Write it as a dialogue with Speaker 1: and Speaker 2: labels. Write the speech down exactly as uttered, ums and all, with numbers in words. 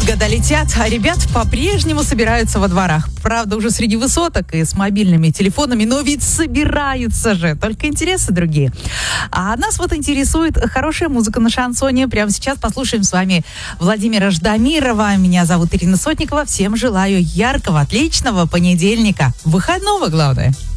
Speaker 1: года летят, а ребят по-прежнему собираются во дворах. Правда, уже среди высоток и с мобильными телефонами, но ведь собираются же, только интересы другие. А нас вот интересует хорошая музыка на шансоне. Прямо сейчас послушаем с вами Владимира Ждамирова. Меня зовут Ирина Сотникова. Всем желаю яркого, отличного понедельника. Выходного, главное.